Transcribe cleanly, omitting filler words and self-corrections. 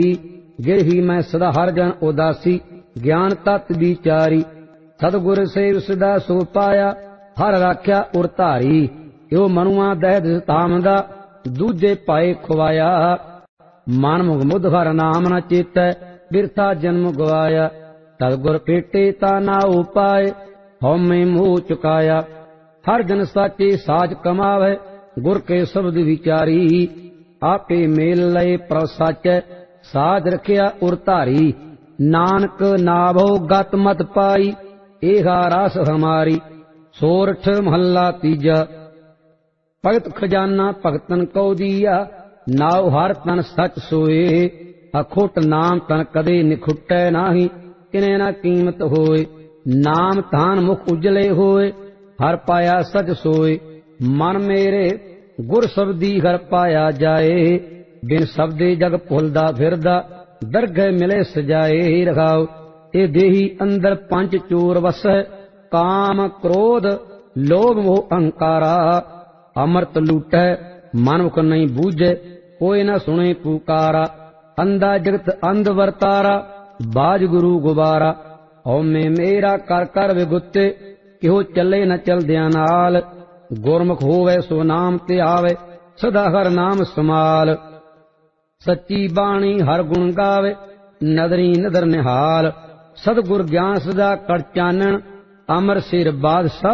गिरही मैं सदा हर जन उदासी ज्ञान तत् विचारी सतगुर सेव सदा सो पाया हर राख्या उर धारी यो मनुआ दहद तामदा दूजे पाए खुवाया मन मुग मुद हर नाम न चेतै बिरथा जन्म गवाया सतगुर पेटे ता ना उपाय हौमे मोह चुकाया हर जन साचे साज कमावे गुर के शब्द विचारी आपे मेल लय पर साचै साज रखिया उर धारी नानक नाभो गत मत पाई एहा रास हमारी सोरठ महला तीजा भगत खजाना भगतन कौ दिया नाव हर तन सच सोए अखुट नाम तन कदे निखुटै नाही किने ना कीमत होए नाम तान मुख उजले होए हर पाया सच सोए मन मेरे गुर शब्दी हर पाया जाए बिन शब्दे जग भुलदा फिरदा दरगह मिले सजाए रखाओ ए देही अंदर पंच चोर वसै काम क्रोध लोभ मोह अहंकारा अमृत लूटै मनुख नहीं बूझे कोई न सुने पुकारा अंधा जगत अंध वर्तारा बाज गुरु गुबारा हौमे मेरा कर कर विगुते किहो चले न चलदियां नाल गुरमुख होवे सो नाम ते आवे सदा हर नाम समाल सच्ची बाणी हर गुण गावे नदरी नदर निहाल सतगुर ज्ञान सदा कर चानन अमर सिर बादशाह